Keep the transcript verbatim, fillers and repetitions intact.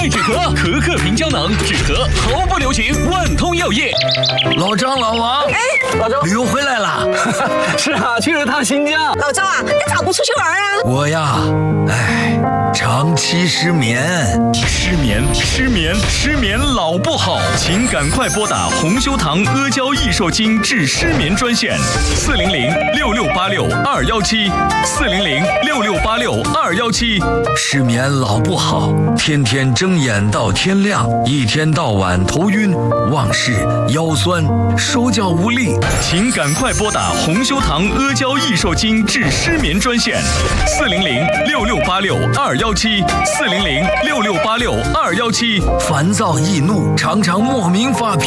止咳，咳咳平胶囊，止咳毫不留情，万通药业。 老张、老王， 哎， 老周，旅游回来了。 是啊，去了趟新疆。 老周啊，你咋不出去玩啊？ 我呀，哎，长期失眠。 失眠，失眠，失眠老不好，请赶快拨打红修堂阿胶益寿精治失眠专线：四零零六六八六二幺七，四零零六六八六二幺七。 失眠老不好，天天睁眼到天亮，一天到晚头晕、忘事、腰酸、手脚无力。 请赶快拨打红修堂阿胶益寿精治失眠专线：四零零六六八六二幺七，四零零六六八六二幺七。 烦躁易怒，常常莫名发脾